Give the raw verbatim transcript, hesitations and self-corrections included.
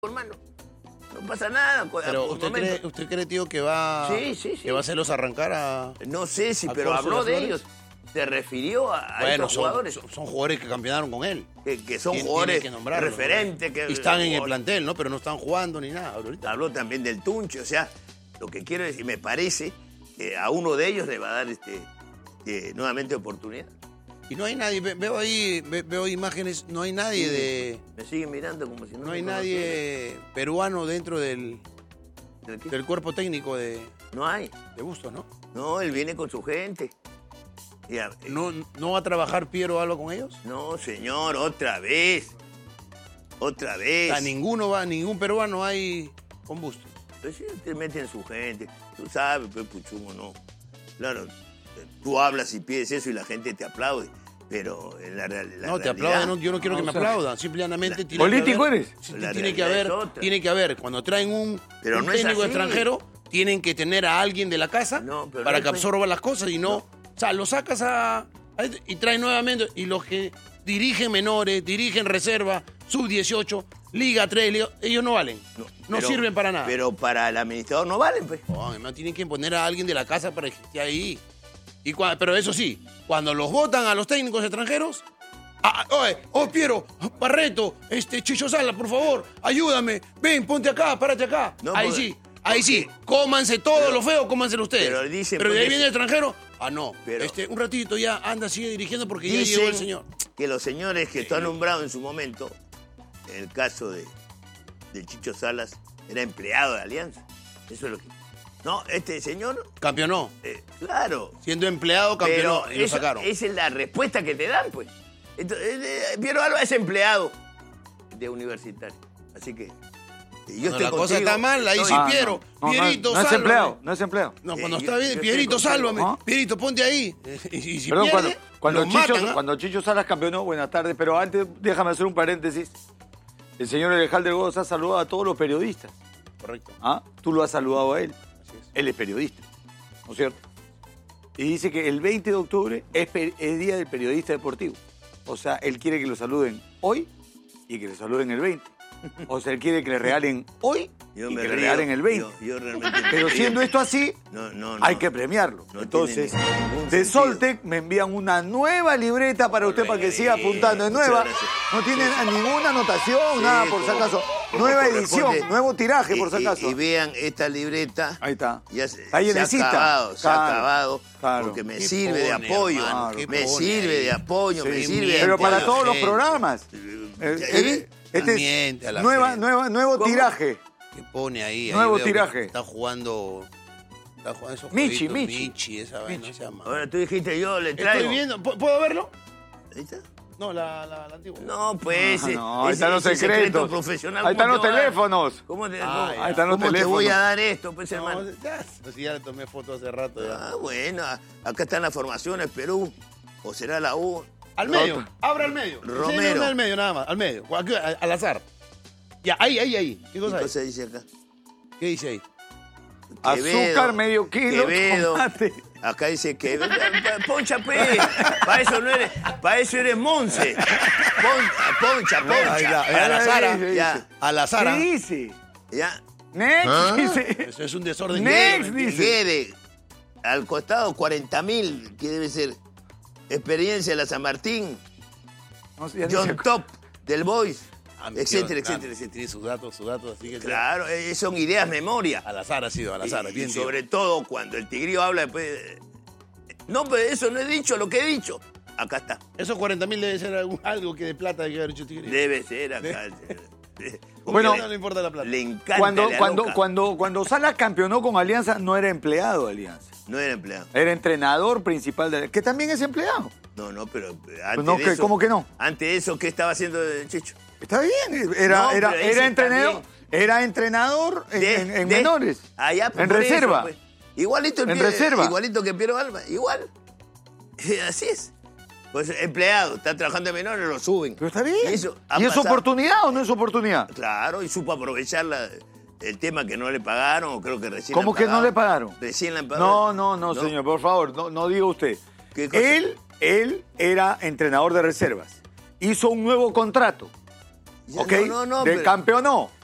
hermano. No pasa nada. Pero usted cree, usted cree, tío, que va, sí, sí, sí. que va a hacerlos arrancar a... No sé si, pero habló de ellos. Se refirió a, a bueno, estos son, jugadores. Son, son jugadores que campeonaron con él. Que, que son jugadores que referentes. ¿no? Que, y están en el plantel, ¿no? Pero no están jugando ni nada. Ahorita. Habló también del Tunche. O sea, lo que quiero decir, me parece que a uno de ellos le va a dar este, eh, nuevamente oportunidad. Y no hay nadie, veo ahí, veo imágenes, no hay nadie sí, de... Me siguen mirando como si no... No hay nadie peruano dentro del, ¿Del, del cuerpo técnico de... No hay. De Bustos, ¿no? No, él viene con su gente. Ya, ¿No, ¿No va a trabajar Piero Alba con ellos? No, señor, otra vez. Otra vez. O sea, ninguno va, ningún peruano hay con Bustos. Pues sí, te meten su gente. Tú sabes, pues, Puchumo, no. Claro, tú hablas y pides eso y la gente te aplaude. Pero en la, la No, te aplauden, no, yo no quiero no, que me aplaudan. Simplemente tiene ¿Político que haber, eres? Tiene que haber, tiene que haber, cuando traen un, pero un no técnico extranjero, tienen que tener a alguien de la casa no, para no que absorba las cosas y no, no. O sea, lo sacas a, a y traen nuevamente, y los que dirigen menores, dirigen reserva, sub dieciocho, Liga tres, Liga, ellos no valen, no, no pero, sirven para nada. Pero para el administrador no valen, pues. No, además tienen que poner a alguien de la casa para que esté ahí. Y cuando, pero eso sí, cuando los votan a los técnicos extranjeros, ah, oye, oh Piero, Barreto, este Chicho Sala, por favor, ayúdame, ven, ponte acá, párate acá. No, ahí porque, sí, ahí sí, cómanse todo pero, lo feo, cómanselo ustedes. Pero, dicen pero de ahí viene el extranjero, ah no, pero, este, un ratito ya anda, sigue dirigiendo porque ya llegó el señor. Que los señores que sí. Tú has nombrado en su momento, en el caso de, de Chicho Salas, era empleado de Alianza. Eso es lo que... No, este señor... Campeonó. Eh, claro. Siendo empleado, campeonó pero y lo eso, sacaron. Esa es la respuesta que te dan, pues. Entonces, eh, Piero Alba es empleado de Universitario. Así que... Yo cuando la cosa está mal, ahí sí, Piero. No, no, Pierito, no, no sálvame. es empleado, no es empleado. No, cuando eh, está bien, yo, Pierito, yo sálvame. ¿no? Pierito, ponte ahí. Y, y si Perdón, pierde, cuando, cuando, Chicho, matan, ¿eh? cuando Chicho Salas campeonó, buenas tardes, pero antes déjame hacer un paréntesis. El señor Alejandro Godos ha saludado a todos los periodistas. Correcto. ¿Ah? Tú lo has saludado a él. Así es. Él es periodista, ¿no es cierto? Y dice que el veinte de octubre es, es Día del Periodista Deportivo. O sea, él quiere que lo saluden hoy y que le saluden el veinte. O sea, él quiere que le regalen hoy yo y me que río, le regalen el veinte. Yo, yo realmente Pero siendo esto así, no, no, no, hay que premiarlo. No Entonces, de sentido. Soltec me envían una nueva libreta para usted para que siga apuntando. Es nueva, no tiene sí. ninguna anotación, sí, nada, por si acaso. Nueva edición, nuevo tiraje, por si acaso. Y, y vean esta libreta. Ahí está. Ya se, está se ha acabado, se claro, ha acabado. Claro. Porque me ¿Qué sirve pone, de apoyo. Hermano, me sirve de apoyo, sí, me sirve Pero de para apoyo. todos los programas. ¿Eh? Este es nueva, nueva, nuevo ¿Cómo? tiraje. ¿Qué pone ahí? Nuevo ahí tiraje. Está jugando... Está jugando esos Michi, jueguitos, Michi. Michi, esa vaina se llama. Ahora tú dijiste yo le traigo. Estoy viendo. ¿Puedo verlo? ¿Ahí está? No, la, la, la antigua. No, pues. No, no, ahí ese, están los ese secretos. Profesional, ahí están los te teléfonos. ¿Cómo te, ah, cómo, ahí están los ¿cómo teléfonos. te voy a dar esto, pues, no, hermano? Ya, pues ya le tomé foto hace rato. Ya. Ah, bueno. Acá están las formaciones, Perú. O será la U. Al medio. Abra al medio. Romero. Sí, al medio, nada más. Al medio. Aquí, al, al azar. Ya, ahí, ahí, ahí. ¿Qué cosa, ¿Qué cosa dice acá? ¿Qué dice ahí? Quevedo, azúcar medio kilo, Quevedo. Tomate. Acá dice que poncha, pe. Para eso no eres, para eso eres Monse. Poncha, poncha, poncha. Ahí está, a la Sara, ya. A la Sara. ¿Qué dice? Ya. Next ¿Ah? dice. Eso es un desorden. Next dice. Guede, al costado cuarenta mil, que debe ser experiencia de la San Martín. No, John no Top del Boys. Ah, etcétera, tío, etcétera, etcétera. Tiene sus datos, sus datos, así que... Claro, eh, son ideas memoria. Al azar ha sido, al azar. Y, bien, y tío. sobre todo cuando el tigrillo habla después... No, pero eso no he dicho, lo que he dicho. Acá está. Esos cuarenta mil debe ser algo, algo que de plata hay que haber hecho Tigre. Debe ser acá. Bueno, no le importa la plata. Le encanta cuando, la cuando, loca. cuando, cuando Salas campeonó con Alianza, no era empleado de Alianza. No era empleado. Era entrenador principal de Alianza, que también es empleado. No, no, pero antes Pues no, de que, eso, ¿cómo que no? Antes de eso, ¿qué estaba haciendo el Chicho? Está bien, era, No, era, pero era ese entrenador, también. era entrenador en, De- en- en de- menores. Allá, pues, en por reserva. eso, pues. Igualito, el En Pie- reserva. igualito que Piero Alba, igual. Así es. Pues empleado, está trabajando de menores, lo suben. Pero está bien. Y, eso ha ¿Y es pasado. oportunidad o no es oportunidad? Claro, y supo aprovechar la- el tema que no le pagaron, o creo que recién ¿Cómo le que han no le pagado. pagaron? Recién le han pagado. No, no, no, señor, por favor, no, no diga usted. ¿Qué cosa? Él, él era entrenador de reservas. Hizo un nuevo contrato. Ya, ¿Ok? no, no, no, de pero- campeonó.